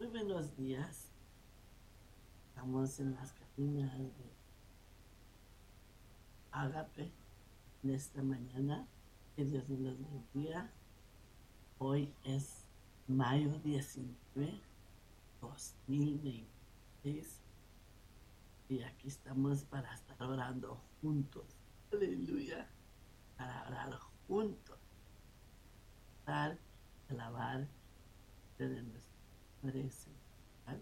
Muy buenos días. Estamos en las cabinas de Agape en esta mañana. Que Dios nos los bendiga. Hoy es mayo 19, 2026. Y aquí estamos para estar orando juntos. Aleluya. Para orar juntos. Para alabar de nuestro Padre Celestial.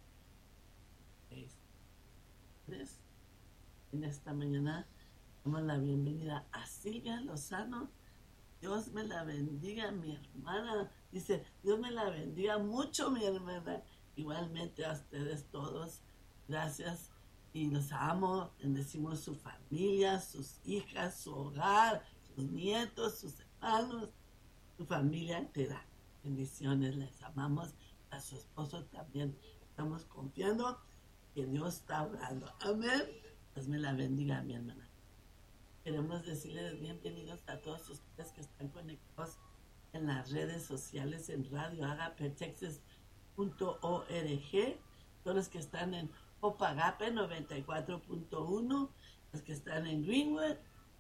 En esta mañana damos la bienvenida a Silvia Lozano. Dios me la bendiga, mi hermana. Dice, Dios me la bendiga mucho, mi hermana. Igualmente a ustedes todos. Gracias. Y los amo. Bendecimos su familia, sus hijas, su hogar, sus nietos, sus hermanos, su familia entera. Bendiciones, les amamos. A su esposo también. Estamos confiando que Dios está obrando. Amén. Dios me la bendiga, mi hermana. Queremos decirles bienvenidos a todos ustedes que están conectados en las redes sociales en Radio Agape Texas.org, todos los que están en Hope Agape 94.1, los que están en Greenwood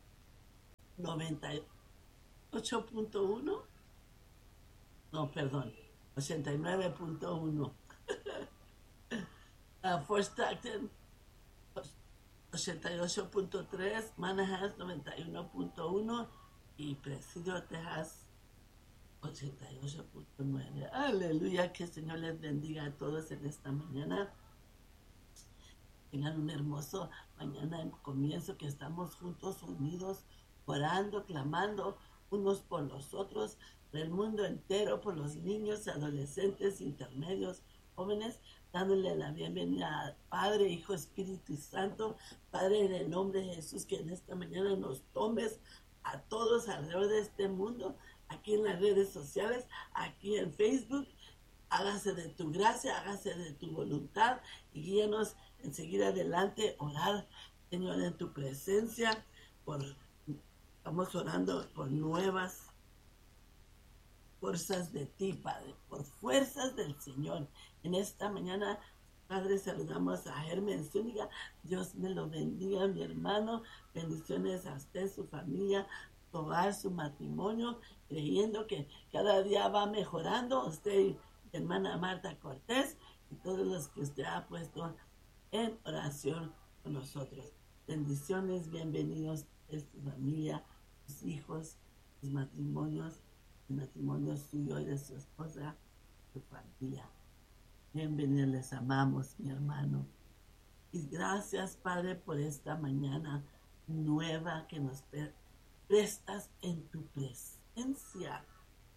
98.1, no, perdón, 89.1, Fort Stockton 88.3, Manassas 91.1 y Presidio, Texas 88.9. Aleluya, que el Señor les bendiga a todos en esta mañana. Tengan un hermoso mañana en comienzo, que estamos juntos, unidos, orando, clamando unos por los otros, por el mundo entero, por los niños, adolescentes, intermedios, jóvenes, dándole la bienvenida al Padre, Hijo, Espíritu Santo. Padre, en el nombre de Jesús, que en esta mañana nos tomes a todos alrededor de este mundo, aquí en las redes sociales, aquí en Facebook. Hágase de tu gracia, hágase de tu voluntad y guíanos en seguir adelante, orar, Señor, en tu presencia. Estamos orando por nuevas fuerzas de ti, Padre, por fuerzas del Señor. En esta mañana, Padre, saludamos a Germán Zúñiga. Dios me lo bendiga, mi hermano. Bendiciones a usted, su familia, su hogar, su matrimonio, creyendo que cada día va mejorando. Usted y mi hermana Marta Cortés y todos los que usted ha puesto en oración con nosotros. Bendiciones, bienvenidos a su familia, sus hijos, sus matrimonios, el matrimonio suyo y de su esposa, su familia. Bienvenidos, les amamos, mi hermano. Y gracias, Padre, por esta mañana nueva que nos prestas en tu presencia,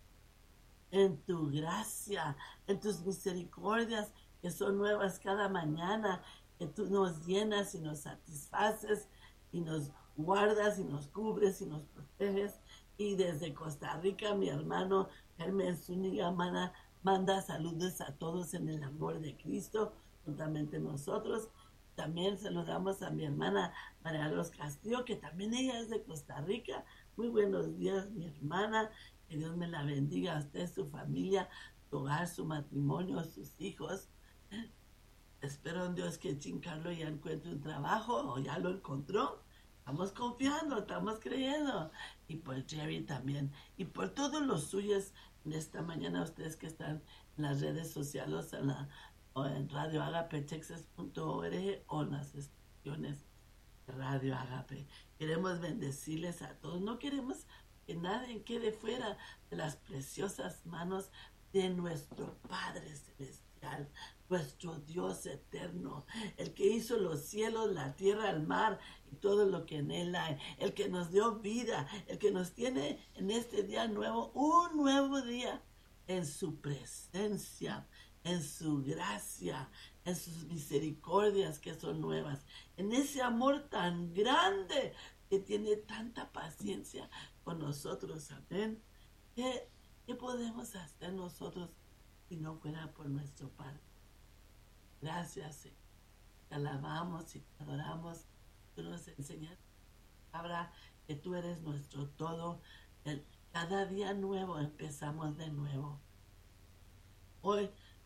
en tu gracia, en tus misericordias que son nuevas cada mañana, que tú nos llenas y nos satisfaces y nos guardas y nos cubres y nos proteges. Y desde Costa Rica, mi hermano Germán Zúñiga manda saludos a todos en el amor de Cristo, juntamente nosotros. También saludamos a mi hermana María Los Castillo, que también ella es de Costa Rica. Muy buenos días, mi hermana. Que Dios me la bendiga a usted, su familia, su hogar, su matrimonio, sus hijos. Espero en Dios que Giancarlo ya encuentre un trabajo o ya lo encontró. Estamos confiando, estamos creyendo. Y por Jerry también. Y por todos los suyos en esta mañana, ustedes que están en las redes sociales o en Radio Agape Texas.org o en las estaciones de Radio Agape. Queremos bendecirles a todos. No queremos que nadie quede fuera de las preciosas manos de nuestro Padre Celestial, nuestro Dios eterno, el que hizo los cielos, la tierra, el mar y todo lo que en él hay, el que nos dio vida, el que nos tiene en este día nuevo, un nuevo día en su presencia, en su gracia, en sus misericordias que son nuevas, en ese amor tan grande que tiene tanta paciencia con nosotros. Amén. ¿Qué podemos hacer nosotros si no fuera por nuestro Padre? Gracias, Señor. Te alabamos y te adoramos. Tú nos enseñas ahora que tú eres nuestro todo. Cada día nuevo empezamos de nuevo. Hoy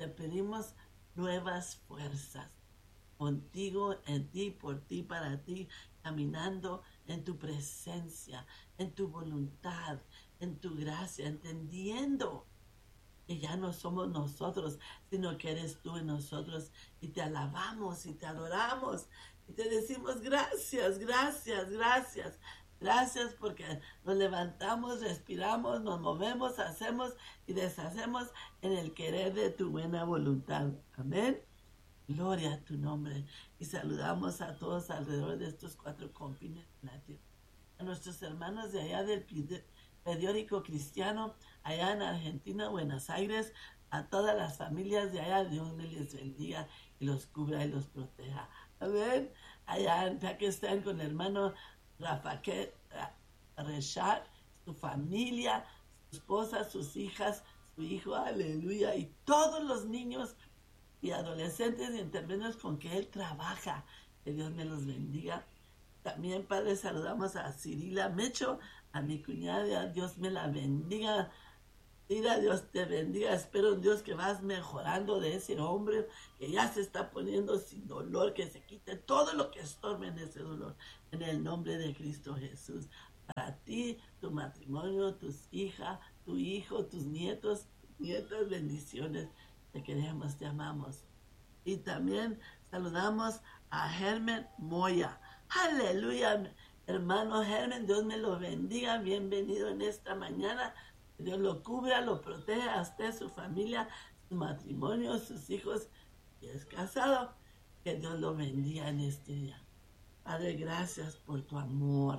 te pedimos nuevas fuerzas contigo, en ti, por ti, para ti, caminando en tu presencia, en tu voluntad, en tu gracia, entendiendo que ya no somos nosotros, sino que eres tú en nosotros, y te alabamos y te adoramos y te decimos gracias, gracias, gracias. Gracias porque nos levantamos, respiramos, nos movemos, hacemos y deshacemos en el querer de tu buena voluntad. Amén. Gloria a tu nombre. Y saludamos a todos alrededor de estos 4 confines de la tierra. A nuestros hermanos de allá del periódico cristiano, allá en Argentina, Buenos Aires, a todas las familias de allá, Dios me les bendiga y los cubra y los proteja. Amén. Allá en Pakistán con el hermano Rafael Reshad, su familia, su esposa, sus hijas, su hijo, aleluya, y todos los niños y adolescentes y intermedios con que él trabaja. Que Dios me los bendiga. También, Padre, saludamos a Cirila Mecho, a mi cuñada, Dios me la bendiga. Mira, Dios te bendiga. Espero en Dios que vas mejorando de ese hombre que ya se está poniendo sin dolor, que se quite todo lo que estorbe en ese dolor. En el nombre de Cristo Jesús. Para ti, tu matrimonio, tus hijas, tu hijo, tus nietos, nietas, bendiciones. Te queremos, te amamos. Y también saludamos a Germen Moya. Aleluya, hermano Germen, Dios me lo bendiga. Bienvenido en esta mañana. Dios lo cubra, lo proteja a usted, su familia, su matrimonio, sus hijos. Si es casado, que Dios lo bendiga en este día. Padre, gracias por tu amor.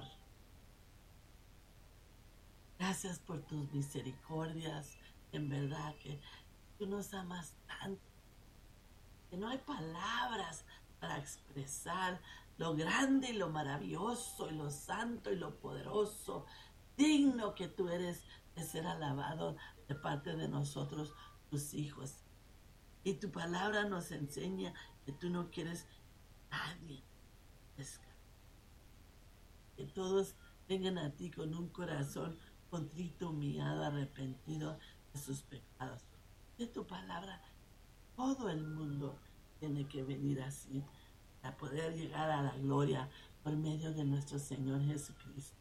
Gracias por tus misericordias. En verdad que tú nos amas tanto que no hay palabras para expresar lo grande y lo maravilloso y lo santo y lo poderoso, digno que tú eres de ser alabado de parte de nosotros, tus hijos. Y tu palabra nos enseña que tú no quieres que nadie pesca. Que todos vengan a ti con un corazón contrito, humillado, arrepentido de sus pecados. De tu palabra, todo el mundo tiene que venir así para poder llegar a la gloria por medio de nuestro Señor Jesucristo.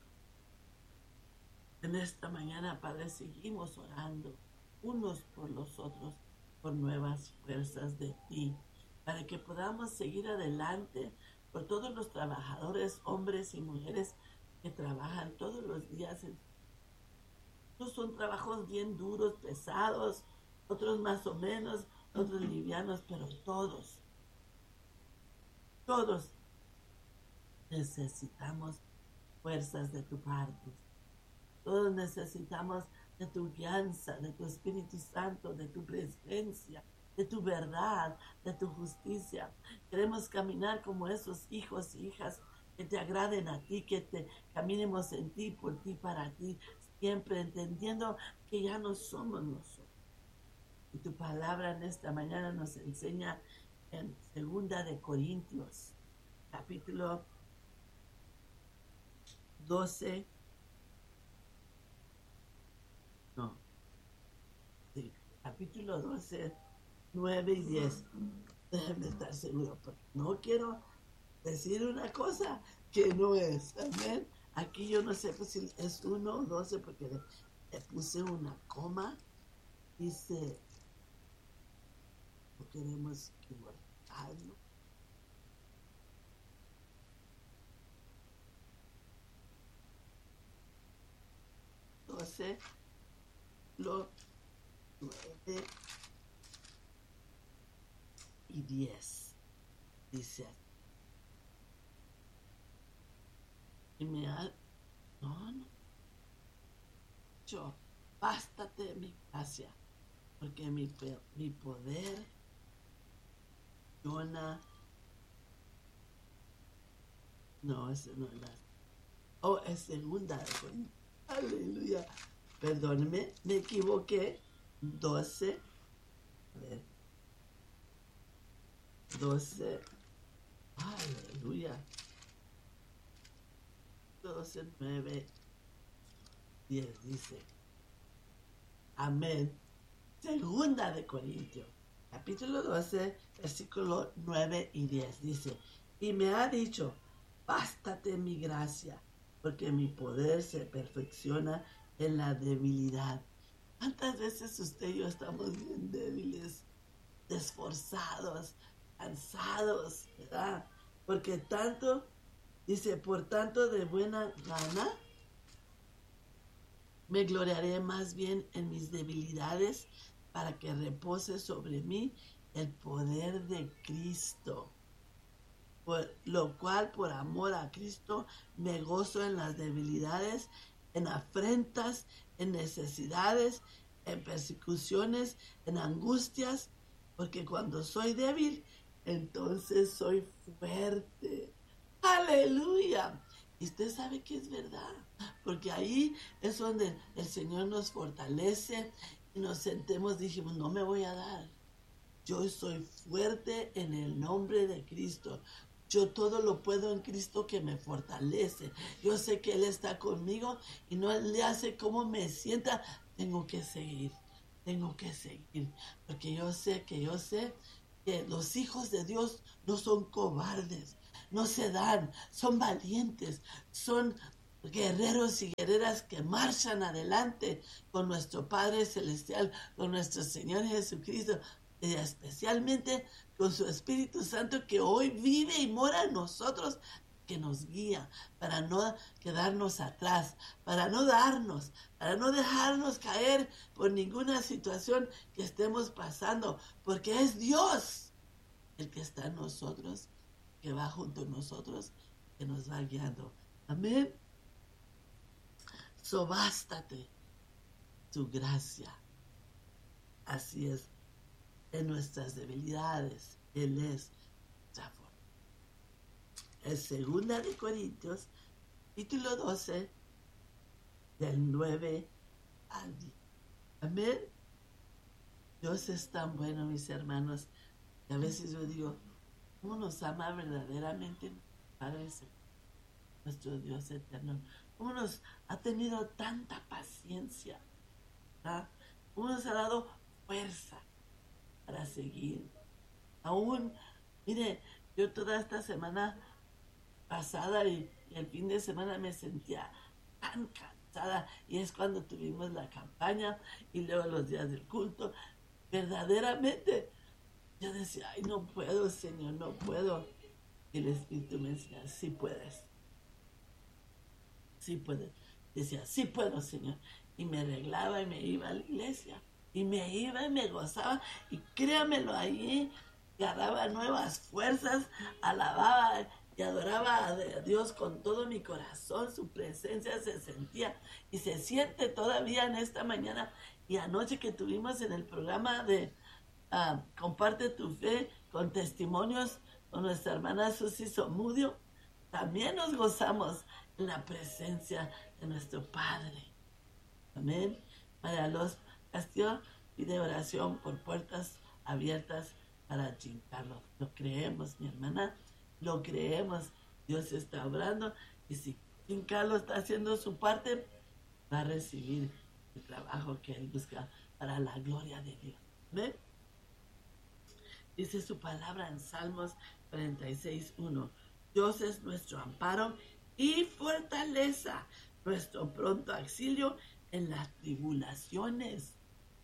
En esta mañana, Padre, seguimos orando unos por los otros, por nuevas fuerzas de ti, para que podamos seguir adelante por todos los trabajadores, hombres y mujeres que trabajan todos los días. Estos son trabajos bien duros, pesados, otros más o menos, otros livianos, pero todos necesitamos fuerzas de tu parte. Todos necesitamos de tu guianza, de tu Espíritu Santo, de tu presencia, de tu verdad, de tu justicia. Queremos caminar como esos hijos y hijas que te agraden a ti, que te caminemos en ti, por ti, para ti, siempre entendiendo que ya no somos nosotros. Y tu palabra en esta mañana nos enseña en 2 de Corintios, capítulo 12, capítulo 12, 9 y 10. Déjame estar seguro, porque no quiero decir una cosa que no es. Amén. Aquí yo no sé pues, si es 1 o 12, porque le puse una coma. Dice, no queremos equivocarnos. Lo 9 y 10 dice así. Y me ha... No. Yo, bástate mi gracia, porque mi poder, Jonah... No, ese no es la... Oh, es 2 de Corintios. Aleluya. Perdóneme, me equivoqué. 12. A ver. 12. Aleluya. 12, 9, 10 dice. Amén. 2 de Corintios, capítulo 12, versículo 9 y 10. Dice, y me ha dicho, bástate mi gracia, porque mi poder se perfecciona en la debilidad. ¿Cuántas veces usted y yo estamos bien débiles, esforzados, cansados, ¿verdad? Porque tanto, dice, por tanto de buena gana, me gloriaré más bien en mis debilidades para que repose sobre mí el poder de Cristo. Por lo cual, por amor a Cristo, me gozo en las debilidades, en afrentas, en necesidades, en persecuciones, en angustias, porque cuando soy débil, entonces soy fuerte. Aleluya. Y usted sabe que es verdad, porque ahí es donde el Señor nos fortalece y nos sentemos, dijimos, no me voy a dar. Yo soy fuerte en el nombre de Cristo. Yo todo lo puedo en Cristo que me fortalece. Yo sé que Él está conmigo y no le hace como me sienta. Tengo que seguir, porque yo sé que los hijos de Dios no son cobardes, no se dan, son valientes, son guerreros y guerreras que marchan adelante con nuestro Padre Celestial, con nuestro Señor Jesucristo, y especialmente con su Espíritu Santo que hoy vive y mora en nosotros, que nos guía para no quedarnos atrás, para no dejarnos caer por ninguna situación que estemos pasando, porque es Dios el que está en nosotros, que va junto a nosotros, que nos va guiando. Amén. Bástate tu gracia. Así es, en nuestras debilidades, Él es nuestra fuerza. Es 2 Corintios, capítulo 12, del 9 al 10. Amén. Dios es tan bueno, mis hermanos, que a veces yo digo, ¿cómo nos ama verdaderamente Padre, nuestro Dios eterno? ¿Cómo nos ha tenido tanta paciencia? ¿Verdad? ¿Cómo nos ha dado fuerza para seguir? Aún, mire, yo toda esta semana pasada y el fin de semana me sentía tan cansada, y es cuando tuvimos la campaña y luego los días del culto. Verdaderamente yo decía, ay, no puedo, Señor, no puedo. Y el Espíritu me decía, sí puedes, sí puedes. Decía, sí puedo, Señor. Y me arreglaba y me iba a la iglesia. Y me iba y me gozaba. Y créamelo, ahí agarraba nuevas fuerzas, alababa y adoraba a Dios con todo mi corazón. Su presencia se sentía y se siente todavía en esta mañana y anoche que tuvimos en el programa de Comparte tu Fe, con testimonios con nuestra hermana Susi Somudio. También nos gozamos en la presencia de nuestro Padre. Amén. María Los Castillo pide oración por puertas abiertas para Giancarlo. Lo creemos, mi hermana, lo creemos. Dios está obrando, y si Giancarlo está haciendo su parte, va a recibir el trabajo que él busca para la gloria de Dios. ¿Amén? Dice su palabra en Salmos 46:1. Dios es nuestro amparo y fortaleza, nuestro pronto auxilio en las tribulaciones.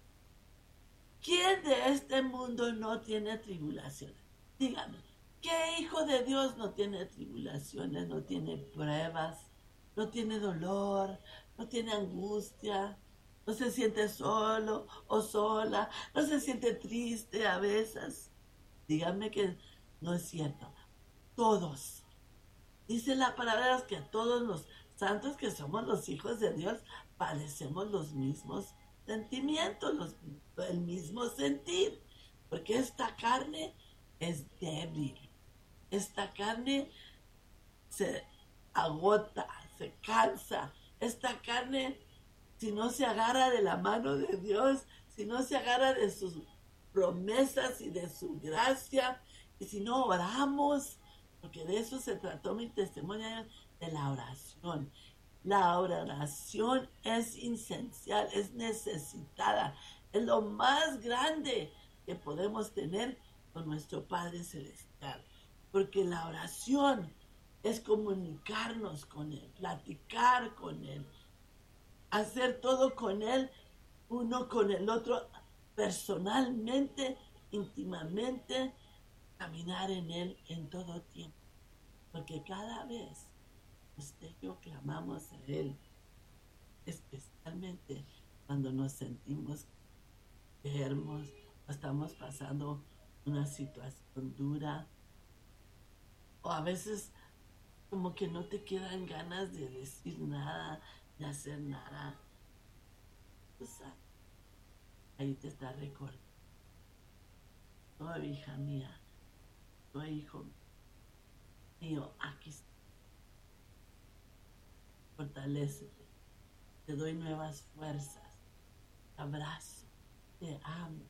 ¿Quién de este mundo no tiene tribulaciones? Dígame, ¿qué hijo de Dios no tiene tribulaciones, no tiene pruebas, no tiene dolor, no tiene angustia, no se siente solo o sola, no se siente triste a veces? Dígame que no es cierto. Todos. Dice la palabra que todos los santos que somos los hijos de Dios padecemos los mismos sentimientos, el mismo sentir. Porque esta carne es débil. Esta carne se agota, se cansa. Esta carne, si no se agarra de la mano de Dios, si no se agarra de sus promesas y de su gracia, y si no oramos, porque de eso se trató mi testimonio, de la oración. La oración es esencial, es necesitada, es lo más grande que podemos tener con nuestro Padre Celestial. Porque la oración es comunicarnos con Él, platicar con Él, hacer todo con Él, uno con el otro, personalmente, íntimamente, caminar en Él en todo tiempo. Porque cada vez usted y yo clamamos a Él, especialmente cuando nos sentimos enfermos o estamos pasando una situación dura, o a veces como que no te quedan ganas de decir nada, de hacer nada. Tú sabes, ahí te está recordando. Oh, hija mía, oh, hijo mío, aquí está. Fortalécete. Te doy nuevas fuerzas. Te abrazo. Te amo.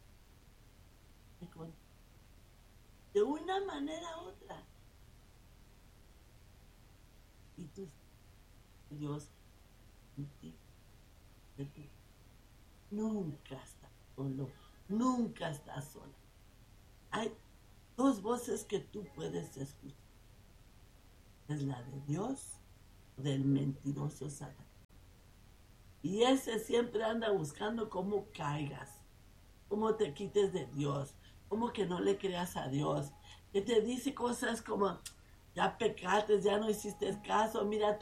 De una manera u otra. Y tú, Dios, contigo. Nunca estás solo. Nunca estás sola. Hay dos voces que tú puedes escuchar. Es la de Dios o del mentiroso Satanás. Y ese siempre anda buscando cómo caigas, cómo te quites de Dios, cómo que no le creas a Dios, que te dice cosas como, ya pecaste, ya no hiciste caso, mira